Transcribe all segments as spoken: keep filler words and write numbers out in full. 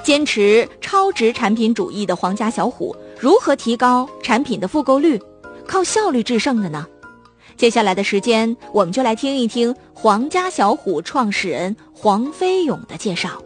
坚持超值产品主义的皇家小虎如何提高产品的复购率，靠效率制胜的呢？接下来的时间，我们就来听一听皇家小虎创始人黄飞勇的介绍。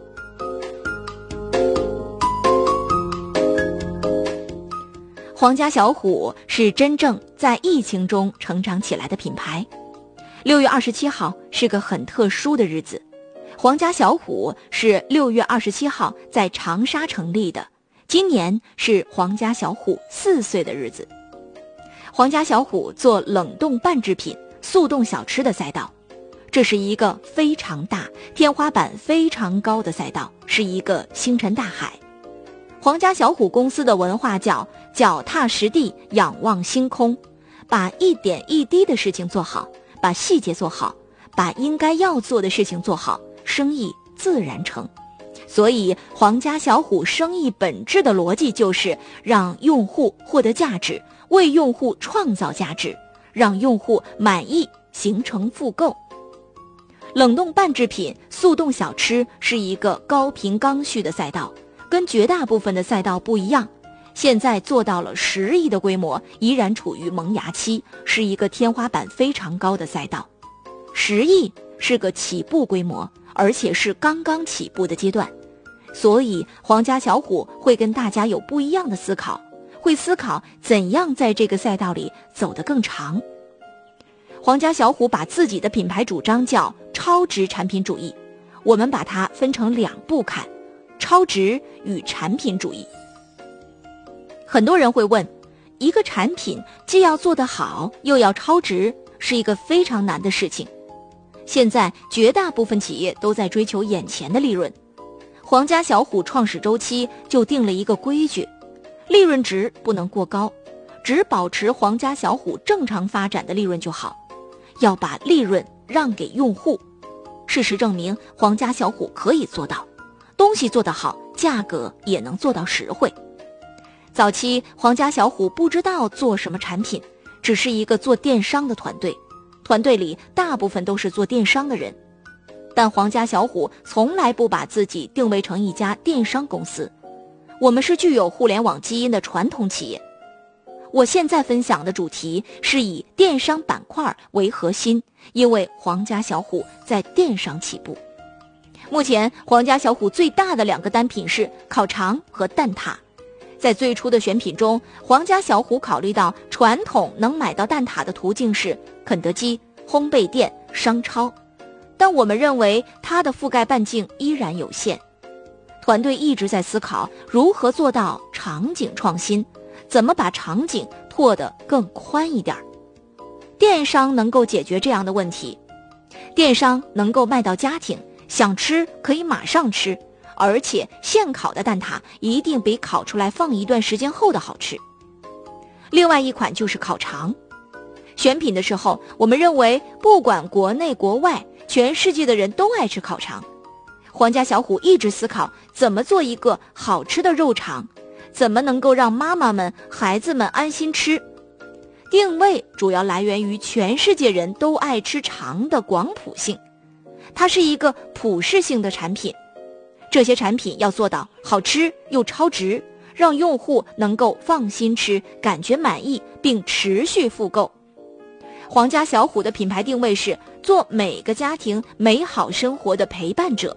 皇家小虎是真正在疫情中成长起来的品牌。六月二十七号是个很特殊的日子，皇家小虎是六月二十七号在长沙成立的，今年是皇家小虎四岁的日子。皇家小虎做冷冻半制品、速冻小吃的赛道，这是一个非常大、天花板非常高的赛道，是一个星辰大海。皇家小虎公司的文化叫脚踏实地，仰望星空，把一点一滴的事情做好，把细节做好，把应该要做的事情做好，生意自然成。所以皇家小虎生意本质的逻辑就是让用户获得价值，为用户创造价值，让用户满意，形成复购。冷冻半制品、速冻小吃是一个高频刚需的赛道，跟绝大部分的赛道不一样，现在做到了十亿的规模，依然处于萌芽期，是一个天花板非常高的赛道。十亿是个起步规模，而且是刚刚起步的阶段，所以皇家小虎会跟大家有不一样的思考，会思考怎样在这个赛道里走得更长。皇家小虎把自己的品牌主张叫超值产品主义，我们把它分成两步看，超值与产品主义。很多人会问，一个产品既要做得好，又要超值，是一个非常难的事情。现在绝大部分企业都在追求眼前的利润，皇家小虎创始周期就定了一个规矩，利润值不能过高，只保持皇家小虎正常发展的利润就好，要把利润让给用户。事实证明，皇家小虎可以做到，东西做得好，价格也能做到实惠。早期皇家小虎不知道做什么产品，只是一个做电商的团队，团队里大部分都是做电商的人。但皇家小虎从来不把自己定位成一家电商公司，我们是具有互联网基因的传统企业。我现在分享的主题是以电商板块为核心，因为皇家小虎在电商起步。目前皇家小虎最大的两个单品是烤肠和蛋挞。在最初的选品中，皇家小虎考虑到传统能买到蛋挞的途径是肯德基、烘焙店、商超，但我们认为它的覆盖半径依然有限。团队一直在思考如何做到场景创新，怎么把场景拓得更宽一点。电商能够解决这样的问题，电商能够卖到家庭，想吃可以马上吃，而且现烤的蛋挞一定比烤出来放一段时间后的好吃。另外一款就是烤肠。选品的时候，我们认为不管国内国外，全世界的人都爱吃烤肠。皇家小虎一直思考怎么做一个好吃的肉肠，怎么能够让妈妈们、孩子们安心吃。定位主要来源于全世界人都爱吃肠的广谱性，它是一个普适性的产品。这些产品要做到好吃又超值，让用户能够放心吃，感觉满意，并持续复购。皇家小虎的品牌定位是做每个家庭美好生活的陪伴者。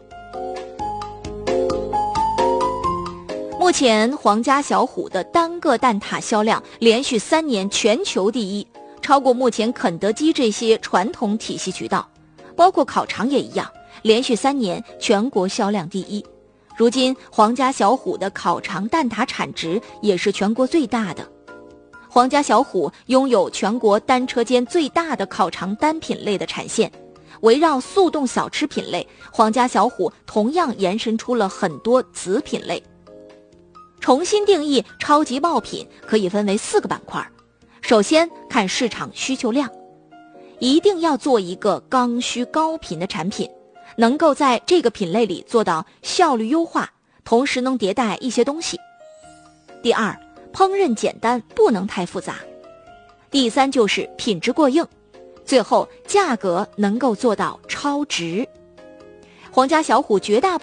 目前皇家小虎的单个蛋挞销量连续三年全球第一，超过目前肯德基这些传统体系渠道，包括烤肠也一样，连续三年全国销量第一。如今皇家小虎的烤肠蛋挞产值也是全国最大的。皇家小虎拥有全国单车间最大的烤肠单品类的产线，围绕速冻小吃品类，皇家小虎同样延伸出了很多子品类。重新定义超级爆品可以分为四个板块。首先看市场需求量，一定要做一个刚需高频的产品，能够在这个品类里做到效率优化，同时能迭代一些东西。第二，烹饪简单，不能太复杂。第三就是品质过硬，最后价格能够做到超值。皇家小虎绝大